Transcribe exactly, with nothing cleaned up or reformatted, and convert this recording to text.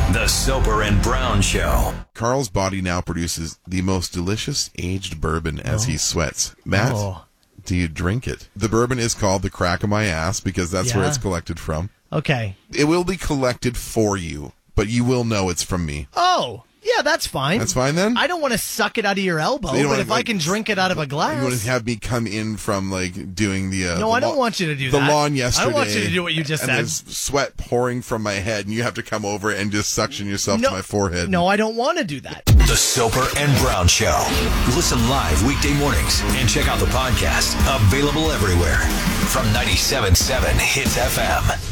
The Soper and Brown Show. Carl's body now produces the most delicious aged bourbon as oh. he sweats. Matt, oh. do you drink it? The bourbon is called the Crack of My Ass because that's yeah. where it's collected from. Okay. It will be collected for you, but you will know it's from me. Oh. Yeah, that's fine. That's fine then? I don't want to suck it out of your elbow, but if like, I can drink it out of a glass. You want to have me come in from, like, doing the... Uh, no, the I don't lawn, want you to do the that. The lawn yesterday. I don't want you to do what you just and said. And there's sweat pouring from my head, and you have to come over and just suction yourself no, to my forehead. No, I don't want to do that. The Soper and Brown Show. Listen live weekday mornings and check out the podcast. Available everywhere. From ninety-seven point seven Hits F M.